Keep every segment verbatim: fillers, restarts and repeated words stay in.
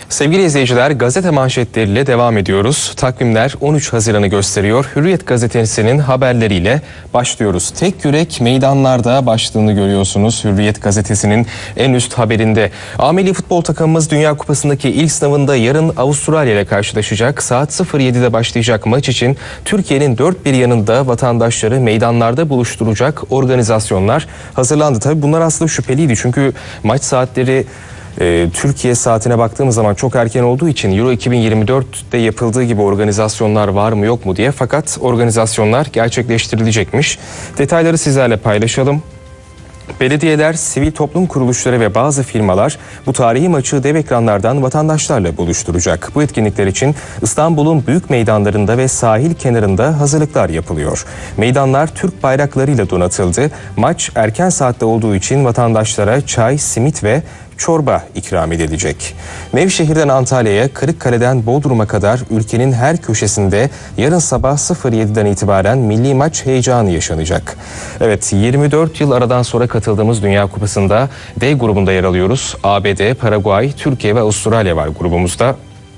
Sevgili izleyiciler, gazete manşetleriyle devam ediyoruz. Takvimler on üç Haziran'ı gösteriyor. Hürriyet gazetesinin haberleriyle başlıyoruz. Tek yürek meydanlarda başlığını görüyorsunuz Hürriyet gazetesinin en üst haberinde. A Milli Futbol takımımız Dünya Kupası'ndaki ilk sınavında yarın Avustralya ile karşılaşacak. Saat sıfır yedide başlayacak maç için Türkiye'nin dört bir yanında vatandaşları meydanlarda buluşturacak organizasyonlar hazırlandı. Tabii bunlar aslında şüpheliydi çünkü maç saatleri Ee, Türkiye saatine baktığımız zaman çok erken olduğu için Euro iki bin yirmi dörtte yapıldığı gibi organizasyonlar var mı yok mu diye, fakat organizasyonlar gerçekleştirilecekmiş. Detayları sizlerle paylaşalım. Belediyeler, sivil toplum kuruluşları ve bazı firmalar bu tarihi maçı dev ekranlardan vatandaşlarla buluşturacak. Bu etkinlikler için İstanbul'un büyük meydanlarında ve sahil kenarında hazırlıklar yapılıyor. Meydanlar Türk bayraklarıyla donatıldı. Maç erken saatte olduğu için vatandaşlara çay, simit ve çorba ikram edilecek. Nevşehir'den Antalya'ya, Kırıkkale'den Bodrum'a kadar ülkenin her köşesinde yarın sabah sıfır yediden itibaren milli maç heyecanı yaşanacak. Evet, yirmi dört yıl aradan sonra katıldığımız Dünya Kupası'nda D grubunda yer alıyoruz. A B D, Paraguay, Türkiye ve Avustralya var grubumuzda.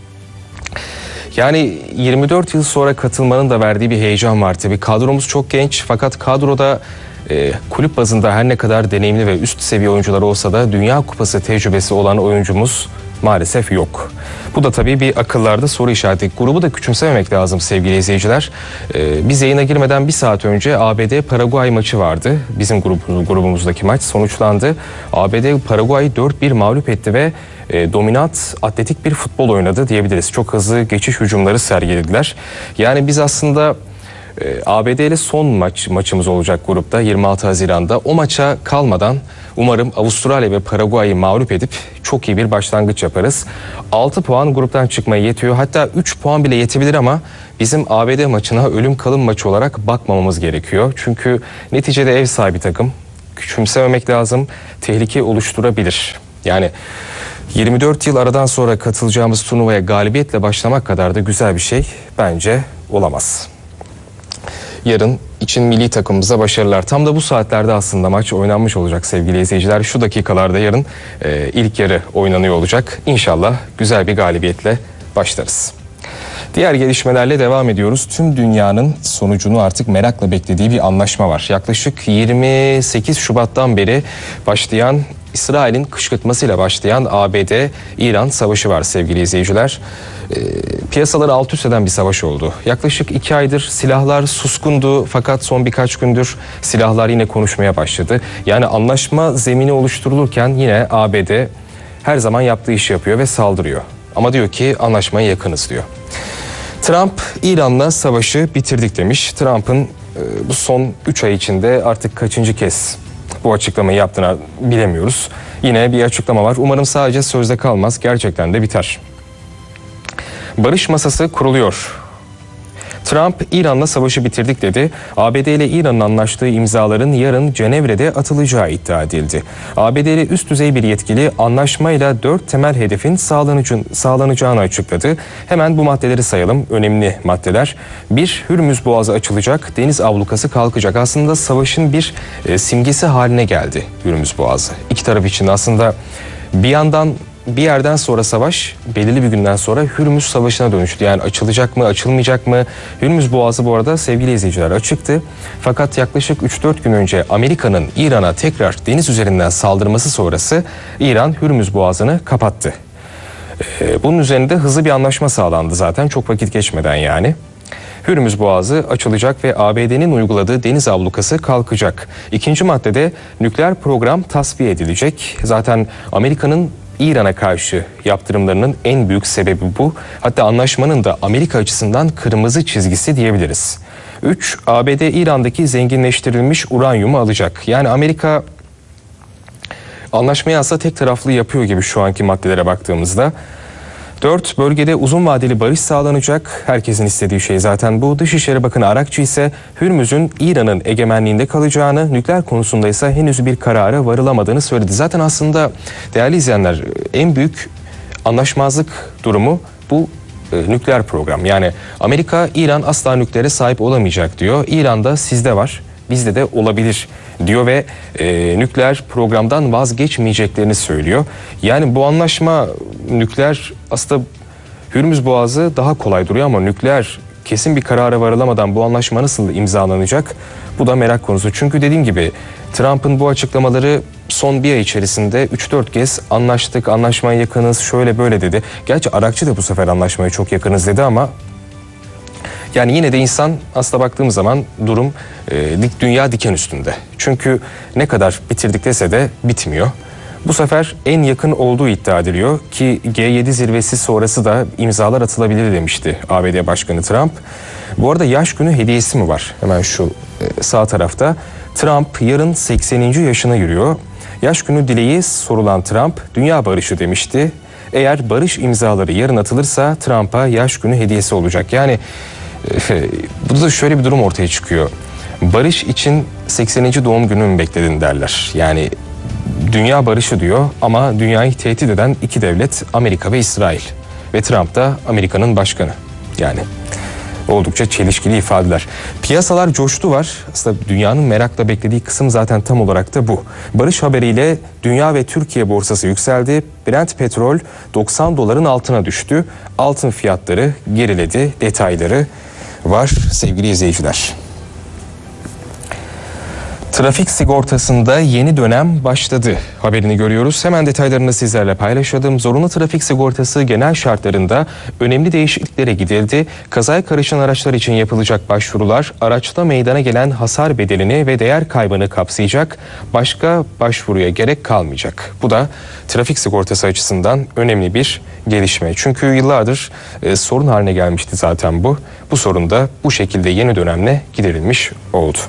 Yani yirmi dört yıl sonra katılmanın da verdiği bir heyecan var tabii. Kadromuz çok genç, fakat kadroda E, kulüp bazında her ne kadar deneyimli ve üst seviye oyuncular olsa da Dünya Kupası tecrübesi olan oyuncumuz maalesef yok. Bu da tabii bir akıllarda soru işareti. Grubu da küçümsememek lazım sevgili izleyiciler. E, biz yayına girmeden bir saat önce A B D Paraguay maçı vardı. Bizim grubumuz, grubumuzdaki maç sonuçlandı. A B D Paraguay'ı dört bir mağlup etti ve e, dominant, atletik bir futbol oynadı diyebiliriz. Çok hızlı geçiş hücumları sergilediler. Yani biz aslında A B D ile son maç maçımız olacak grupta yirmi altı Haziran'da. O maça kalmadan umarım Avustralya ve Paraguay'ı mağlup edip çok iyi bir başlangıç yaparız. altı puan gruptan çıkmaya yetiyor. Hatta üç puan bile yetebilir ama bizim A B D maçına ölüm kalım maçı olarak bakmamamız gerekiyor. Çünkü neticede ev sahibi takım. Küçümsememek lazım. Tehlike oluşturabilir. Yani yirmi dört yıl aradan sonra katılacağımız turnuvaya galibiyetle başlamak kadar da güzel bir şey bence olamaz. Yarın için milli takımımıza başarılar. Tam da bu saatlerde aslında maç oynanmış olacak sevgili izleyiciler. Şu dakikalarda yarın e, ilk yarı oynanıyor olacak. İnşallah güzel bir galibiyetle başlarız. Diğer gelişmelerle devam ediyoruz. Tüm dünyanın sonucunu artık merakla beklediği bir anlaşma var. Yaklaşık yirmi sekiz Şubat'tan beri başlayan, İsrail'in kışkırtmasıyla başlayan A B D-İran savaşı var sevgili izleyiciler. E, piyasaları alt üst eden bir savaş oldu. Yaklaşık iki aydır silahlar suskundu, fakat son birkaç gündür silahlar yine konuşmaya başladı. Yani anlaşma zemini oluşturulurken yine A B D her zaman yaptığı işi yapıyor ve saldırıyor. Ama diyor ki anlaşmaya yakınız diyor. Trump, İran'la savaşı bitirdik demiş. Trump'ın e, bu son üç ay içinde artık kaçıncı kez bu açıklamayı yaptığını bilemiyoruz. Yine bir açıklama var. Umarım sadece sözde kalmaz, gerçekten de biter. Barış masası kuruluyor. Trump, İran'la savaşı bitirdik dedi. A B D ile İran'ın anlaştığı imzaların yarın Cenevre'de atılacağı iddia edildi. A B D'li üst düzey bir yetkili anlaşmayla dört temel hedefin sağlanacağını açıkladı. Hemen bu maddeleri sayalım. Önemli maddeler. Bir, Hürmüz Boğazı açılacak, deniz ablukası kalkacak. Aslında savaşın bir e, simgesi haline geldi Hürmüz Boğazı. İki taraf için aslında bir yandan bir yerden sonra savaş, belirli bir günden sonra Hürmüz Savaşı'na dönüştü. Yani açılacak mı, açılmayacak mı? Hürmüz Boğazı bu arada sevgili izleyiciler açıktı. Fakat yaklaşık üç dört gün önce Amerika'nın İran'a tekrar deniz üzerinden saldırması sonrası İran Hürmüz Boğazı'nı kapattı. Ee, bunun üzerinde hızlı bir anlaşma sağlandı zaten, çok vakit geçmeden yani. Hürmüz Boğazı açılacak ve A B D'nin uyguladığı deniz ablukası kalkacak. İkinci maddede nükleer program tasfiye edilecek. Zaten Amerika'nın İran'a karşı yaptırımlarının en büyük sebebi bu. Hatta anlaşmanın da Amerika açısından kırmızı çizgisi diyebiliriz. üç. A B D İran'daki zenginleştirilmiş uranyumu alacak. Yani Amerika anlaşmayı aslında tek taraflı yapıyor gibi şu anki maddelere baktığımızda. dört. Bölgede uzun vadeli barış sağlanacak. Herkesin istediği şey zaten bu. Dışişleri Bakanı Arakçı ise Hürmüz'ün İran'ın egemenliğinde kalacağını, nükleer konusunda ise henüz bir karara varılamadığını söyledi. Zaten aslında değerli izleyenler, en büyük anlaşmazlık durumu bu e, nükleer program. Yani Amerika, İran asla nükleere sahip olamayacak diyor. İran da sizde var, bizde de olabilir diyor ve e, nükleer programdan vazgeçmeyeceklerini söylüyor. Yani bu anlaşma nükleer aslında Hürmüz Boğazı daha kolay duruyor ama nükleer kesin bir karara varılamadan bu anlaşma nasıl imzalanacak? Bu da merak konusu. Çünkü dediğim gibi Trump'ın bu açıklamaları son bir ay içerisinde üç dört kez anlaştık, anlaşmaya yakınız, şöyle böyle dedi. Gerçi Arakçı da bu sefer anlaşmaya çok yakınız dedi ama yani yine de insan aslında baktığımız zaman durum e, dünya diken üstünde. Çünkü ne kadar bitirdik dese de bitmiyor. Bu sefer en yakın olduğu iddia ediliyor ki G yedi zirvesi sonrası da imzalar atılabilir demişti A B D Başkanı Trump. Bu arada yaş günü hediyesi mi var? Hemen şu sağ tarafta. Trump yarın sekseninci yaşına giriyor. Yaş günü dileği sorulan Trump dünya barışı demişti. Eğer barış imzaları yarın atılırsa Trump'a yaş günü hediyesi olacak. Yani e, burada da şöyle bir durum ortaya çıkıyor. Barış için sekseninci doğum günü mü bekledin derler. Yani dünya barışı diyor ama dünyayı tehdit eden iki devlet Amerika ve İsrail. Ve Trump da Amerika'nın başkanı. Yani oldukça çelişkili ifadeler. Piyasalar coştu var. Aslında dünyanın merakla beklediği kısım zaten tam olarak da bu. Barış haberiyle dünya ve Türkiye borsası yükseldi. Brent petrol doksan doların altına düştü. Altın fiyatları geriledi. Detayları var sevgili izleyiciler. Trafik sigortasında yeni dönem başladı haberini görüyoruz. Hemen detaylarını sizlerle paylaşalım. Zorunlu trafik sigortası genel şartlarında önemli değişikliklere gidildi. Kazaya karışan araçlar için yapılacak başvurular araçta meydana gelen hasar bedelini ve değer kaybını kapsayacak. Başka başvuruya gerek kalmayacak. Bu da trafik sigortası açısından önemli bir gelişme. Çünkü yıllardır e, sorun haline gelmişti zaten bu. Bu sorun da bu şekilde yeni dönemle giderilmiş oldu.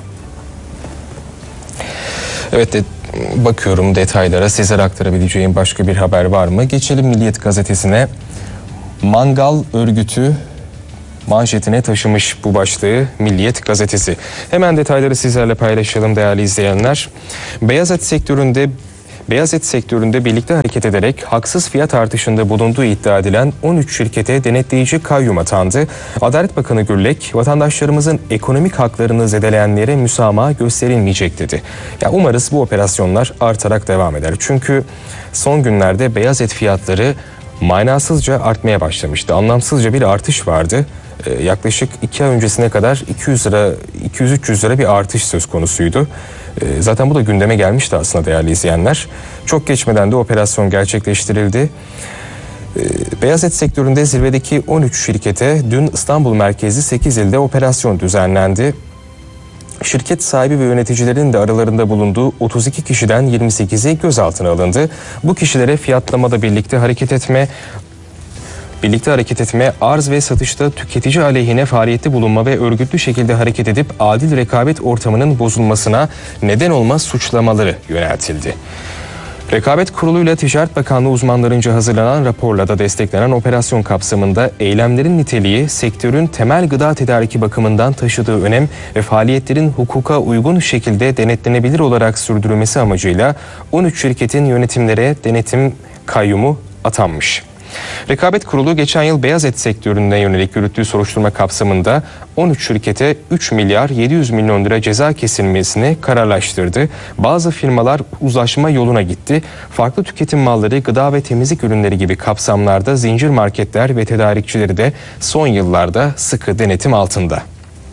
Evet de, bakıyorum detaylara, sizlere aktarabileceğim başka bir haber var mı? Geçelim Milliyet gazetesine. Mangal örgütü manşetine taşımış bu başlığı Milliyet gazetesi. Hemen detayları sizlerle paylaşalım değerli izleyenler. Beyaz et sektöründe Beyaz et sektöründe birlikte hareket ederek haksız fiyat artışında bulunduğu iddia edilen on üç şirkete denetleyici kayyum atandı. Adalet Bakanı Gürlek, vatandaşlarımızın ekonomik haklarını zedeleyenlere müsamaha gösterilmeyecek dedi. Ya umarız bu operasyonlar artarak devam eder. Çünkü son günlerde beyaz et fiyatları manasızca artmaya başlamıştı. Anlamsızca bir artış vardı. Ee, yaklaşık iki ay öncesine kadar iki yüz lira, iki yüz üç yüz lira bir artış söz konusuydu. Zaten bu da gündeme gelmişti aslında değerli izleyenler. Çok geçmeden de operasyon gerçekleştirildi. Beyaz et sektöründe zirvedeki on üç şirkete dün İstanbul merkezli sekiz ilde operasyon düzenlendi. Şirket sahibi ve yöneticilerin de aralarında bulunduğu otuz iki kişiden yirmi sekizi gözaltına alındı. Bu kişilere fiyatlamada birlikte hareket etme, Birlikte hareket etme, arz ve satışta tüketici aleyhine faaliyette bulunma ve örgütlü şekilde hareket edip adil rekabet ortamının bozulmasına neden olma suçlamaları yöneltildi. Rekabet Kurulu'yla Ticaret Bakanlığı uzmanlarınca hazırlanan raporla da desteklenen operasyon kapsamında eylemlerin niteliği, sektörün temel gıda tedariki bakımından taşıdığı önem ve faaliyetlerin hukuka uygun şekilde denetlenebilir olarak sürdürülmesi amacıyla on üç şirketin yönetimlere denetim kayyumu atanmış. Rekabet Kurulu geçen yıl beyaz et sektörüne yönelik yürüttüğü soruşturma kapsamında on üç şirkete üç milyar yedi yüz milyon lira ceza kesilmesini kararlaştırdı. Bazı firmalar uzlaşma yoluna gitti. Farklı tüketim malları, gıda ve temizlik ürünleri gibi kapsamlarda zincir marketler ve tedarikçileri de son yıllarda sıkı denetim altında.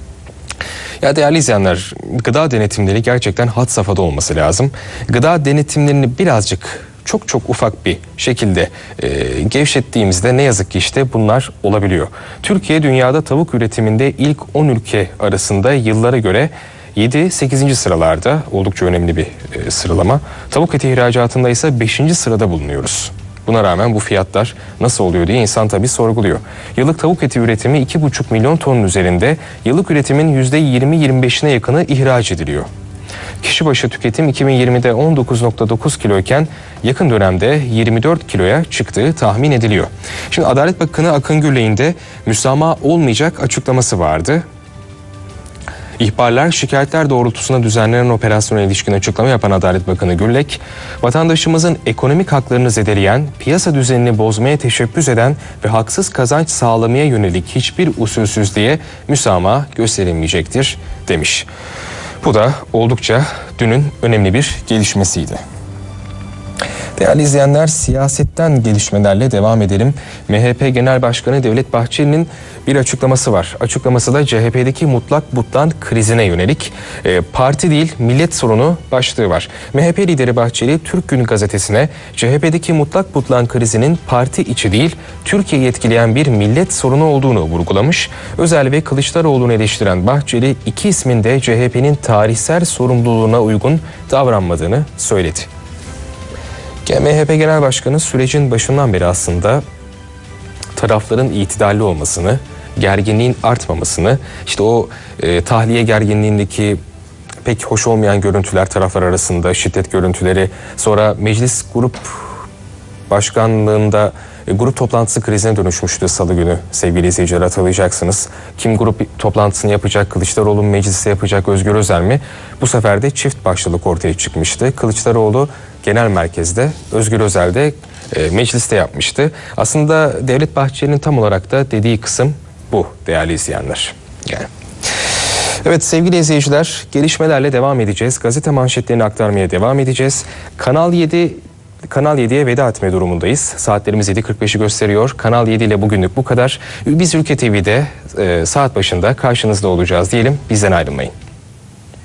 Ya değerli izleyenler, gıda denetimleri gerçekten had safhada olması lazım. Gıda denetimlerini birazcık çok çok ufak bir şekilde e, gevşettiğimizde ne yazık ki işte bunlar olabiliyor. Türkiye dünyada tavuk üretiminde ilk on ülke arasında yıllara göre yedi sekizinci sıralarda, oldukça önemli bir e, sıralama. Tavuk eti ihracatında ise beşinci sırada bulunuyoruz. Buna rağmen bu fiyatlar nasıl oluyor diye insan tabii sorguluyor. Yıllık tavuk eti üretimi iki buçuk milyon tonun üzerinde, yıllık üretimin yüzde yirmi yirmi beşine yakını ihraç ediliyor. Kişi başı tüketim iki bin yirmide on dokuz virgül dokuz kilo iken yakın dönemde yirmi dört kiloya çıktığı tahmin ediliyor. Şimdi Adalet Bakanı Akın Gürlek'in de müsamaha olmayacak açıklaması vardı. İhbarlar, şikayetler doğrultusunda düzenlenen operasyona ilişkin açıklama yapan Adalet Bakanı Gürlek, vatandaşımızın ekonomik haklarını zedeleyen, piyasa düzenini bozmaya teşebbüs eden ve haksız kazanç sağlamaya yönelik hiçbir usulsüzlüğe müsamaha gösterilmeyecektir demiş. Bu da oldukça dünün önemli bir gelişmesiydi. Değerli izleyenler, siyasetten gelişmelerle devam edelim. M H P Genel Başkanı Devlet Bahçeli'nin bir açıklaması var. Açıklaması da C H P'deki mutlak butlan krizine yönelik. E, parti değil millet sorunu başlığı var. M H P lideri Bahçeli Türk Günü gazetesine C H P'deki mutlak butlan krizinin parti içi değil Türkiye'yi etkileyen bir millet sorunu olduğunu vurgulamış. Özel ve Kılıçdaroğlu'nu eleştiren Bahçeli iki ismin de C H P'nin tarihsel sorumluluğuna uygun davranmadığını söyledi. M H P Genel Başkanı sürecin başından beri aslında tarafların itidalli olmasını, gerginliğin artmamasını, işte o e, tahliye gerginliğindeki pek hoş olmayan görüntüler taraflar arasında, şiddet görüntüleri, sonra meclis grup başkanlığında e, grup toplantısı krizine dönüşmüştü salı günü sevgili izleyiciler, hatırlayacaksınız. Kim grup toplantısını yapacak, Kılıçdaroğlu mu mecliste yapacak, Özgür Özel mi? Bu sefer de çift başlılık ortaya çıkmıştı. Kılıçdaroğlu genel merkezde, Özgür Özel de e, mecliste yapmıştı. Aslında Devlet Bahçeli'nin tam olarak da dediği kısım bu değerli izleyenler. Yani. Evet sevgili izleyiciler, gelişmelerle devam edeceğiz. Gazete manşetlerini aktarmaya devam edeceğiz. Kanal yedi Kanal yediye veda etme durumundayız. Saatlerimiz yedi kırk beşi gösteriyor. Kanal yedi ile bugünlük bu kadar. Biz Ülke T V'de e, saat başında karşınızda olacağız diyelim. Bizden ayrılmayın.